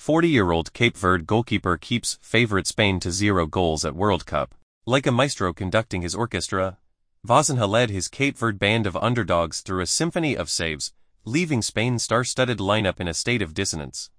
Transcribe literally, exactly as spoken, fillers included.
forty-year-old Cape Verde goalkeeper keeps favorite Spain to zero goals at World Cup. Like a maestro conducting his orchestra, Vozinha led his Cape Verde band of underdogs through a symphony of saves, leaving Spain's star-studded lineup in a state of dissonance.